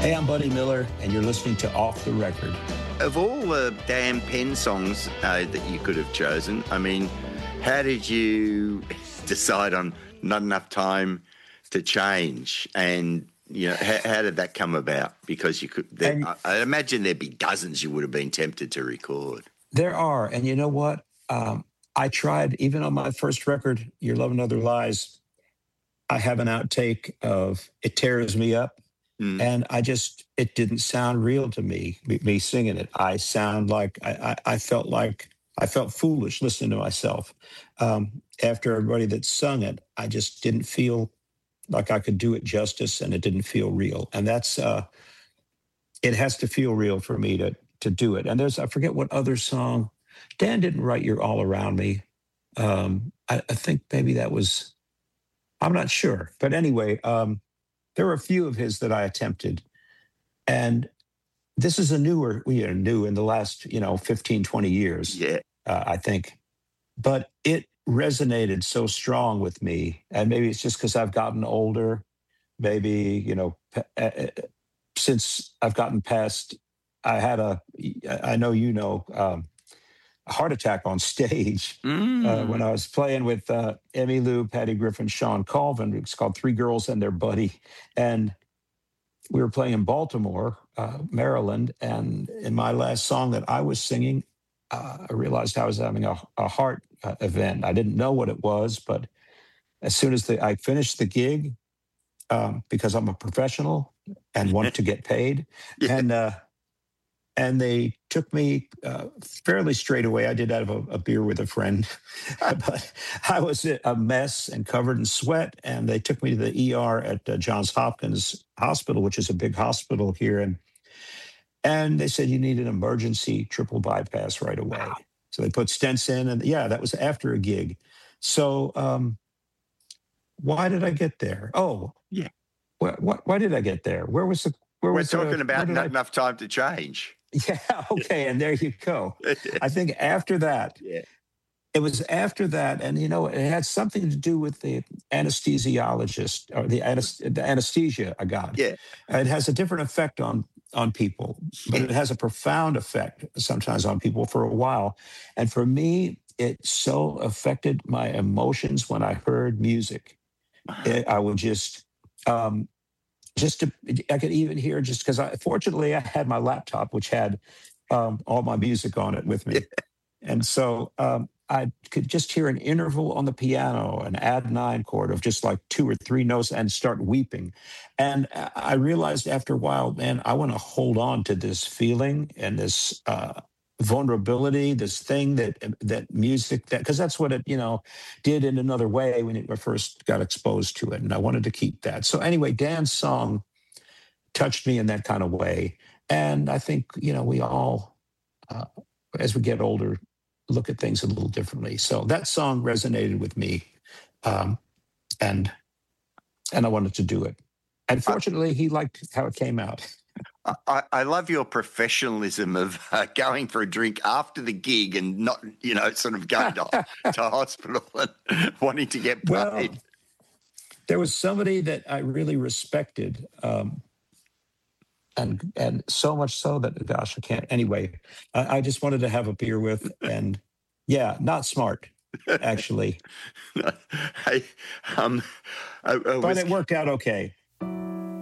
Hey, I'm Buddy Miller, and you're listening to Off the Record. Of all the Dan Penn songs that you could have chosen, I mean, how did you decide on Not Enough Time to Change? And, you know, how did that come about? Because you could, I imagine there'd be dozens you would have been tempted to record. There are. And you know what? I tried, even on my first record, Your Love and Other Lies, I have an outtake of It Tears Me Up. And it didn't sound real to me singing it. I felt foolish listening to myself. After everybody that sung it, I just didn't feel like I could do it justice, and it didn't feel real. And that's, it has to feel real for me to do it. And I forget what other song, Dan didn't write You're All Around Me. I think maybe that was, I'm not sure. But anyway, there were a few of his that I attempted. And this is new in the last, 15, 20 years, I think. But it resonated so strong with me. And maybe it's just because I've gotten older. Maybe, since I've gotten past, I had a heart attack on stage when I was playing with Emmylou, Patty Griffin, Sean Colvin. It's called Three Girls and Their Buddy. And we were playing in Baltimore, Maryland. And in my last song that I was singing, I realized I was having a heart event. I didn't know what it was, but as soon as I finished the gig, because I'm a professional and want to get paid, and they took me fairly straight away. I did have a beer with a friend, but I was a mess and covered in sweat. And they took me to the ER at Johns Hopkins Hospital, which is a big hospital here. And they said, you need an emergency triple bypass right away. Wow. So they put stents in. And that was after a gig. So why did I get there? Oh, yeah. Why did I get there? We're talking about Not Enough Time to Change. Yeah, okay, and there you go. I think after that, it was after that, and it had something to do with the anesthesiologist or the anesthesia I got. Yeah, it has a different effect on people, but it has a profound effect sometimes on people for a while. And for me, it so affected my emotions when I heard music. I would I could even hear, just because fortunately I had my laptop, which had all my music on it with me. And so I could just hear an interval on the piano, an add 9 chord of just like 2 or 3 notes, and start weeping. And I realized after a while, man, I want to hold on to this feeling and this vulnerability, this thing that music, because that's what it did in another way when I first got exposed to it, and I wanted to keep that. So anyway, Dan's song touched me in that kind of way, and I think we all as we get older look at things a little differently. So that song resonated with me, and I wanted to do it, and fortunately he liked how it came out. I love your professionalism of going for a drink after the gig and not, sort of going to hospital and wanting to get paid. Well, there was somebody that I really respected, and so much so that, gosh, I can't. Anyway, I just wanted to have a beer with, and not smart, actually. Hey, but it worked out okay.